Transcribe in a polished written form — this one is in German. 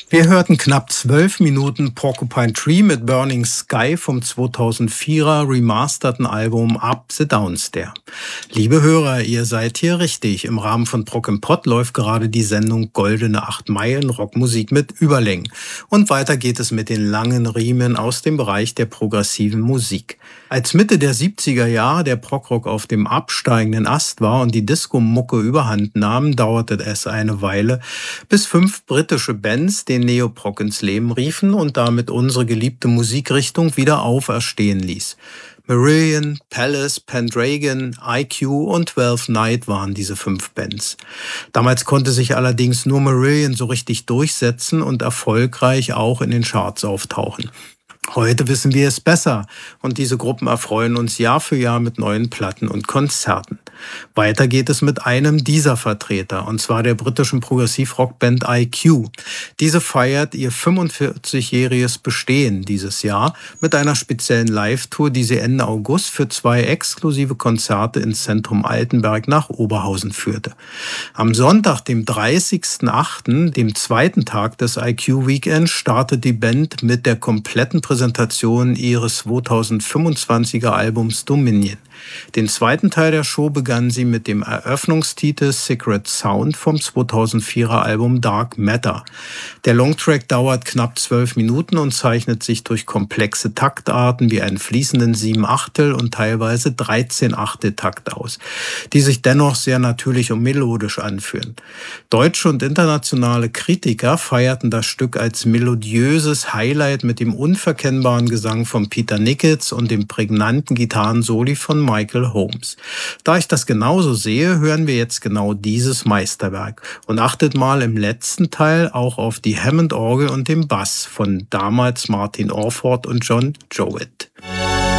Wir hörten knapp 12 Minuten Porcupine Tree mit Burning Sky vom 2004er remasterten Album Up the Downstairs. Liebe Hörer, ihr seid hier richtig. Im Rahmen von Prog im Pott läuft gerade die Sendung Goldene 8 Meilen Rockmusik mit Überlängen. Und weiter geht es mit den langen Riemen aus dem Bereich der progressiven Musik. Als Mitte der 70er Jahre der Progrock auf dem absteigenden Ast war und die Disco-Mucke überhand nahm, dauerte es eine Weile, bis 5 britische Bands den Neoprog ins Leben riefen und damit unsere geliebte Musikrichtung wieder auferstehen ließ. Marillion, Palace, Pendragon, IQ und 12 Night waren diese 5 Bands. Damals konnte sich allerdings nur Marillion so richtig durchsetzen und erfolgreich auch in den Charts auftauchen. Heute wissen wir es besser und diese Gruppen erfreuen uns Jahr für Jahr mit neuen Platten und Konzerten. Weiter geht es mit einem dieser Vertreter, und zwar der britischen Progressivrockband IQ. Diese feiert ihr 45-jähriges Bestehen dieses Jahr mit einer speziellen Live-Tour, die sie Ende August für 2 exklusive Konzerte ins Zentrum Altenberg nach Oberhausen führte. Am Sonntag, dem 30.08., dem zweiten Tag des IQ-Weekends, startet die Band mit der kompletten Präsentation ihres 2025er Albums Dominion. Den zweiten Teil der Show begann sie mit dem Eröffnungstitel Secret Sound vom 2004er Album Dark Matter. Der Longtrack dauert knapp 12 Minuten und zeichnet sich durch komplexe Taktarten wie einen fließenden 7/8 und teilweise 13/8 Takt aus, die sich dennoch sehr natürlich und melodisch anfühlen. Deutsche und internationale Kritiker feierten das Stück als melodiöses Highlight mit dem unverkennbaren Gesang von Peter Nichols und dem prägnanten Gitarrensoli von Michael Holmes. Da ich das genauso sehe, hören wir jetzt genau dieses Meisterwerk. Und achtet mal im letzten Teil auch auf die Hammond-Orgel und den Bass von damals Martin Orford und John Jowett.